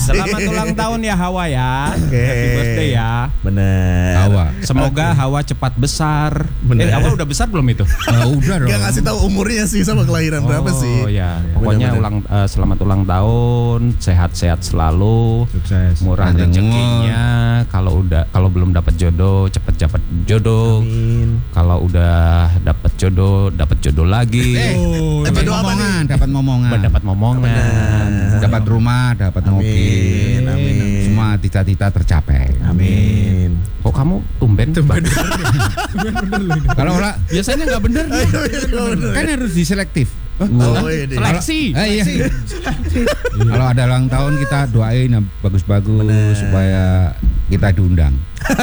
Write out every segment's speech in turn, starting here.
Selamat ulang tahun ya Hawa ya. Happy birthday ya. Bener. Hawa. Semoga Hawa cepat besar. Bener. Hawa udah besar belum itu? Udah dong. Gak ngasih tahu umurnya sih sama kelahiran berapa sih. Oh ya, pokoknya selamat ulang tahun, sehat-sehat selalu, Sukses. murah rezekinya. Kalau belum dapat jodoh, cepet dapat jodoh. Amin. Kalau udah dapat jodoh lagi. Dapat momongan, dapat momongan. Mendapat momongan. Dapat rumah, dapat mobil. Amin. Semua cita-cita tercapai. Amin. Kok kamu tumben? Kalau orang Biasanya nggak bener. kan harus diselektif. Oh, iya. Seleksi. Iya. Kalau ada ulang tahun kita doain yang bagus-bagus supaya kita diundang.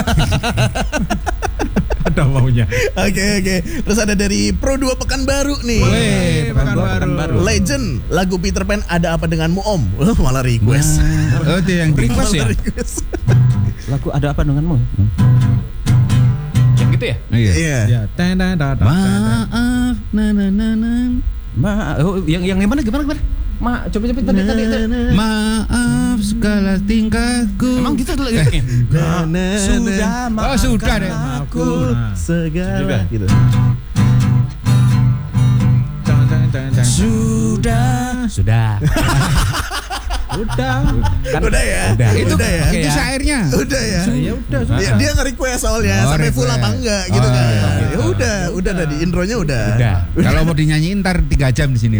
Ada maunya. Oke. Terus ada dari Pro 2 Pekanbaru nih. Pekanbaru. Legend lagu Peter Pan Ada Apa Denganmu Om. Malah request. Oh, itu yang Request ya? Request. Lagu Ada Apa Denganmu? Yang gitu ya? Iya. Iya. Ya, Maaf, Yang gimana? Coba tadi. maaf segala tingkahku. Emang gitu lagi. Sudah Oh, sudah deh. aku segala gitu. Sudah. Kan Udah ya. Itu Udah ya. itu syairnya. Udah ya. Ya udah. Ya, dia nge-request soalnya Oh, sampai full request. apa enggak gitu Oh, kan. iya. Ya udah tadi intronya udah. Kalau mau dinyanyiin ntar 3 jam di sini.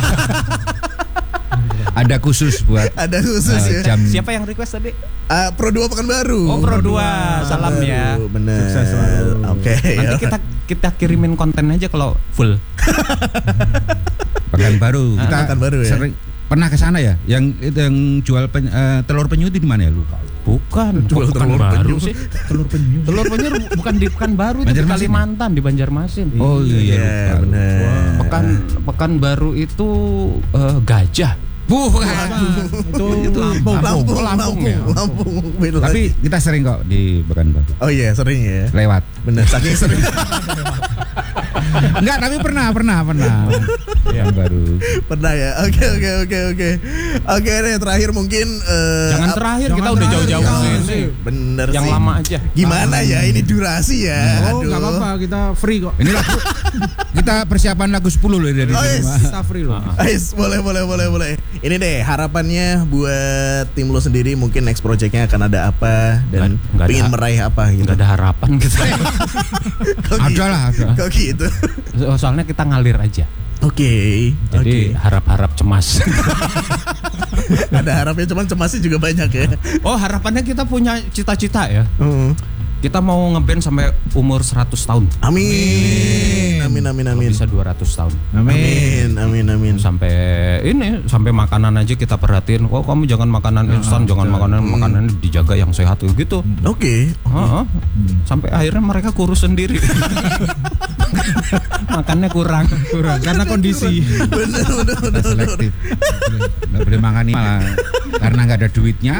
Ada khusus buat Ada khusus ya. jam. Siapa yang request tadi? Pro 2 Pekanbaru. Oh, Pro 2. Salam ya. Bener. Sukses selalu. Oke. Nanti kita kirimin konten aja kalau full. Pekanbaru. Kita Pekanbaru ya. sering pernah ke sana ya? Yang itu yang jual telur penyu itu di mana ya, lupa. Bukan, Jual kok telur Pekanbaru penyu. sih. Telur penyu. Telur penyu bukan di Pekanbaru, itu di Banjarmasin. Kalimantan, di Banjarmasin. Oh iya, lupa. bener. Pekanbaru itu gajah. Bukan. Itu Lampung. Lampung ya? Lampung. Beda Tapi lagi. kita sering kok di Pekanbaru. Oh iya sering ya. Lewat. Bener. Saking sering. Enggak, tapi pernah. Yang baru. Pernah ya. Oke. Oke deh terakhir mungkin. Jangan terakhir, kita udah jauh-jauh sini. Bener Yang sih. lama aja. Gimana ya ini durasi ya. Oh, Aduh. enggak apa-apa, kita free kok. Ini lagu kita persiapan lagu 10 loh dari Oh, sini. yes. Mas. Kita free loh. Ais, boleh. Ini deh harapannya buat tim lo sendiri mungkin next projectnya akan ada apa dan Nggak ada. pengen meraih apa gitu. Nggak ada harapan kita. Kok Ada gitu? lah, ada. Kok gitu? Soalnya kita ngalir aja. Oke. Jadi harap-harap cemas. Ada harapnya cuman cemasnya juga banyak ya. Oh, harapannya kita punya cita-cita ya. Hmm. Kita mau ngeband sampai umur 100 tahun. Amin. Kalau bisa 200 tahun. Amin. Sampai makanan aja kita perhatiin. Oh, kamu jangan makanan instan, jangan makanan dijaga yang sehat gitu. Oke. Heeh. Sampai akhirnya mereka kurus sendiri. Makannya kurang Karena kondisi. Bener. Selektif. Nggak boleh makan ini malah karena nggak ada duitnya.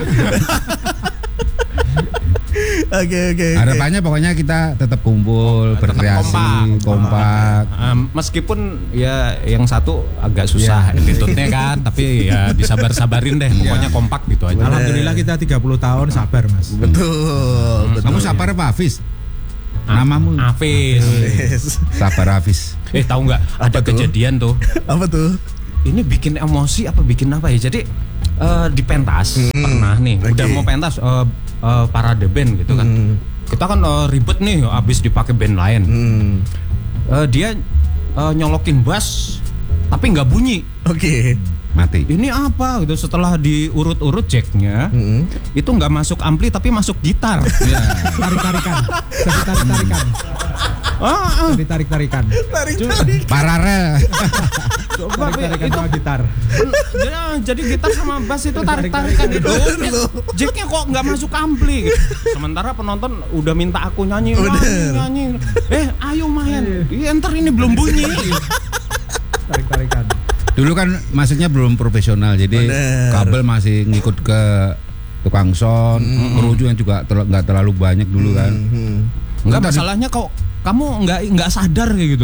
Oke. Harapannya pokoknya kita tetap kumpul, Tetap berkreasi, kompak. Meskipun ya yang satu agak susah attitude-nya kan, tapi ya disabar-sabarin deh. Pokoknya kompak gitu aja. Alhamdulillah kita 30 tahun sabar, Mas. Betul. Kamu sabar apa Hafiz? Namamu Hafiz. Yes. Sabar Hafiz. Tahu nggak? Ada tuh? kejadian tuh. Apa tuh? Ini bikin emosi apa bikin apa ya? Jadi di pentas pernah nih, udah mau pentas parade band gitu kan. Kita kan ribet nih, abis dipakai band lain. Dia nyolokin bass, tapi nggak bunyi. Oke. Mati. Ini apa gitu? Setelah diurut-urut jacknya, itu nggak masuk ampli tapi masuk gitar. Tarik-tarikan. Jadi tarik-tarikan. Jadi tarik-tarikan. Tarik. Paralel. Tarik-tarikan sama gitar. Jadi gitar sama bass itu tarik-tarikan gitu. Jacknya kok nggak masuk ampli gitu. Sementara penonton udah minta aku nyanyi. Ayo main. Ntar ini belum bunyi. Tarik-tarikan. Dulu kan maksudnya belum profesional, jadi kabel masih ngikut ke tukang sound, kerucunya juga nggak terlalu banyak dulu kan. Enggak, masalahnya kok kamu nggak sadar kayak gitu loh.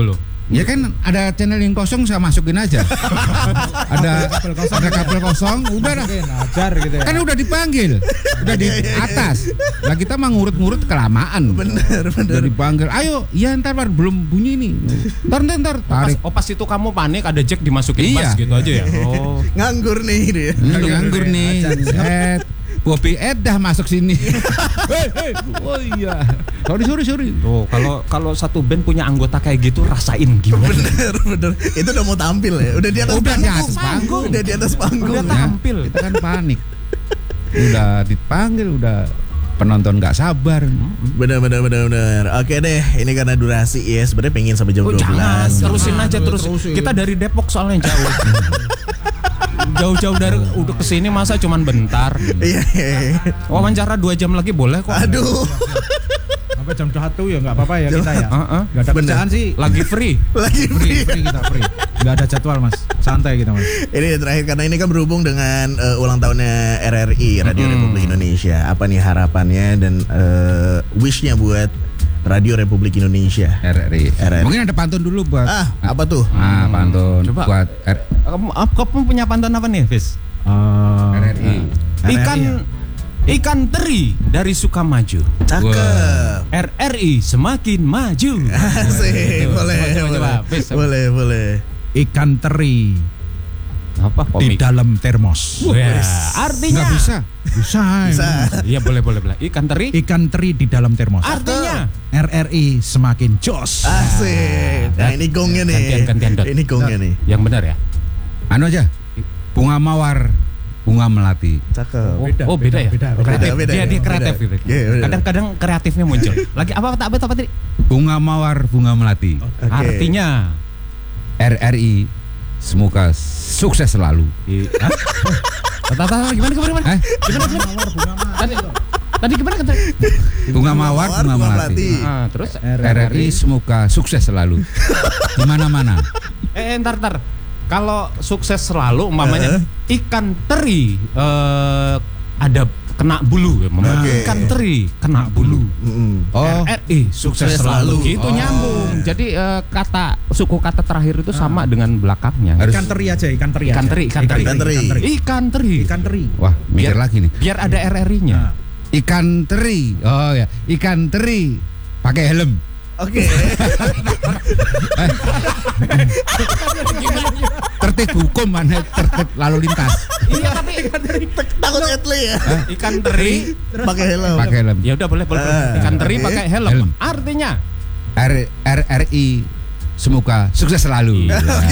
Ya kan ada channel yang kosong saya masukin aja. ada kabel kosong, udah dah. Ajar gitu ya. Kan udah dipanggil, udah di atas. Lah kita mah ngurut-ngurut kelamaan. Bener. Udah dipanggil, ayo, ya ntar belum bunyi nih. Ntar tarik. Pas itu kamu panik ada jack dimasukin Iya. pas gitu aja ya. Oh. Nganggur nih dia. Nganggur nih. Set. Bobby dah masuk sini. Hei. Oh iya. Sorry. Tuh, kalau satu band punya anggota kayak gitu rasain gimana? Bener. Itu udah mau tampil ya. Udah di atas Udah di panggung. atas panggung. Udah di atas panggung. Udah tampil. Kita kan panik. Udah dipanggil, udah penonton nggak sabar. Bener. Oke deh, ini karena durasi ya. Sebenarnya pengen sampai jam 12. Jangan, terusin aja terus. Kita dari Depok soalnya jauh. Jauh-jauh dari udah kesini masa cuman bentar. Iya. Wawancara 2 jam lagi boleh kok. Aduh. Sampai jam 1 ya nggak apa-apa ya kita ya. Nggak ada Bener. kerjaan sih. Lagi free. Lagi free. Free kita free. Nggak ada jadwal mas. Santai kita mas. Ini terakhir karena ini kan berhubung dengan ulang tahunnya RRI Radio Republik Indonesia. Apa nih harapannya dan wishnya buat Radio Republik Indonesia? RRI. RRI. Mungkin ada pantun dulu buat. Apa tuh? Pantun Coba. buat Kamu punya pantun apa nih, Fis? RRI. Ikan teri dari Sukamaju. Cakep. RRI semakin maju. Asik, boleh. Coba, Fis. Boleh. Ikan teri Apa di komik? dalam termos. Ya, artinya Nggak bisa. Bisa. Iya boleh. Ikan teri. Ikan teri di dalam termos. Artinya RRI semakin jos. Asik. Nah ini gongnya nih. Gantian, Dot. Ini gongnya nih. yang benar ya. Anu aja. Bunga mawar, bunga melati. Cakep. Beda ya. Kreatif. Beda. Dia kreatif gitu. Iya, beda. Kadang-kadang kreatifnya muncul. Lagi apa tadi? Bunga mawar, bunga melati. Oke. Artinya RRI semoga sukses selalu. Gimana? Eh? Tadi gimana kata? Bunga mawar, bunga melati. Terus RRI semoga sukses selalu. Di mana-mana. Ntar. Kalau sukses selalu umpamanya ikan teri ada kena bulu ya, Oke. ikan teri kena bulu. Oh, RRI sukses selalu. Itu nyambung. Jadi suku kata terakhir itu sama dengan belakangnya. harus. Ikan teri aja. Ikan teri. Ikan teri. Wah, mikir lagi nih. Biar ada RRI-nya. Ikan teri. Oh ya, ikan teri pakai helm. Oke. Tertib hukum mana tertib lalu lintas. Iya tapi Takut etle ya. ikan teri Pakai helm. Pakai helm. ya udah boleh. Ikan teri pakai helm. Helm. Artinya RRI semoga sukses selalu.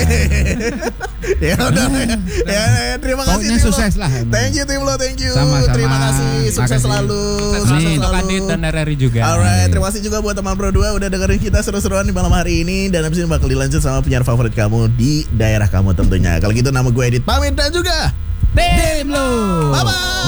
Ya udah. Ya, terima kasih. Pokoknya Tim Lo. sukses lah. Thank you Tim Lo, thank you. Sama-sama. Terima kasih. Sukses Makasih. selalu. sukses untuk Adit dan RRI juga. Alright, terima kasih juga buat teman Pro 2 udah dengerin kita seru-seruan di malam hari ini. Dan abis ini bakal dilanjut sama penyiar favorit kamu di daerah kamu tentunya. Kalau gitu nama gue Edit pamit dan juga Tim Lo. bye-bye.